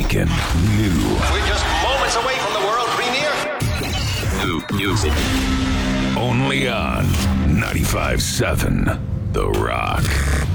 Awaken. New. We're just moments away from the world premiere. New music. Only on 95.7 The Rock.